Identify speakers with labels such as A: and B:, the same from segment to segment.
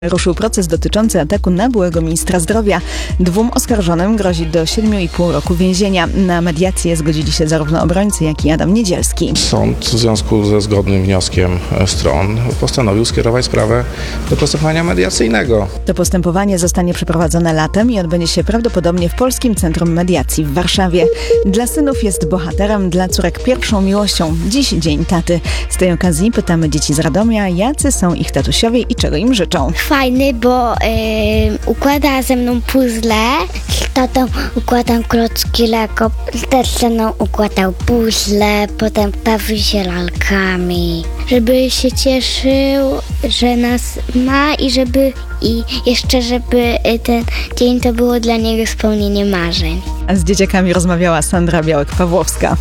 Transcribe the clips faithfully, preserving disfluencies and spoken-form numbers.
A: Ruszył proces dotyczący ataku na byłego ministra zdrowia. Dwóm oskarżonym grozi do siedmiu i pół roku więzienia. Na mediację zgodzili się zarówno obrońcy, jak i Adam Niedzielski.
B: Sąd w związku ze zgodnym wnioskiem stron postanowił skierować sprawę do postępowania mediacyjnego.
A: To postępowanie zostanie przeprowadzone latem i odbędzie się prawdopodobnie w Polskim Centrum Mediacji w Warszawie. Dla synów jest bohaterem, dla córek pierwszą miłością. Dziś dzień taty. Z tej okazji pytamy dzieci z Radomia, jacy są ich tatusiowie i czego im życzą.
C: Fajny, bo yy, układa ze mną puzzle, z tatą układam klocki Lego, też ze mną układał puzzle, potem bawi się lalkami. Żeby się cieszył, że nas ma i żeby i jeszcze żeby ten dzień to było dla niego spełnienie marzeń.
A: A z dzieciakami rozmawiała Sandra Białek-Pawłowska.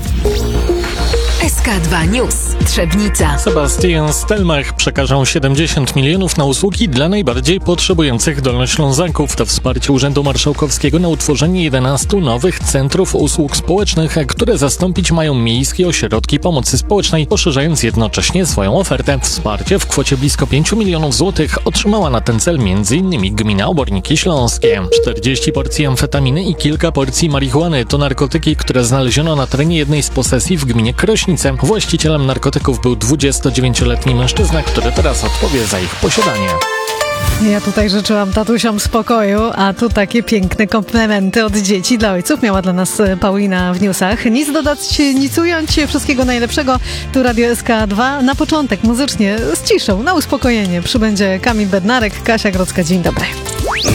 D: S K dwa News. Trzebnica.
E: Sebastian Stelmach przekażą siedemdziesiąt milionów na usługi dla najbardziej potrzebujących Dolnoślązaków. To wsparcie Urzędu Marszałkowskiego na utworzenie jedenastu nowych centrów usług społecznych, które zastąpić mają miejskie ośrodki pomocy społecznej, poszerzając jednocześnie swoją ofertę. Wsparcie w kwocie blisko pięciu milionów złotych otrzymała na ten cel m.in. gmina Oborniki Śląskie. czterdzieści porcji amfetaminy i kilka porcji marihuany to narkotyki, które znaleziono na terenie jednej z posesji w gminie Krośnice. Właścicielem narkotyków był dwudziestodziewięcioletni mężczyzna, który teraz odpowie za ich posiadanie.
F: Ja tutaj życzyłam tatusiom spokoju, a tu takie piękne komplementy od dzieci dla ojców miała dla nas Paulina w newsach. Nic dodać, nic ująć, wszystkiego najlepszego. Tu Radio S K dwa. Na początek muzycznie z ciszą, na uspokojenie przybędzie Kamil Bednarek, Kasia Grodzka. Dzień dobry.